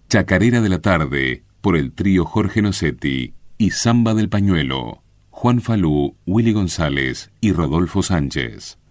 Chacarera de la tarde, por el trío Jorge Nocetti y Samba del Pañuelo, Juan Falú, Willy González y Rodolfo Sánchez.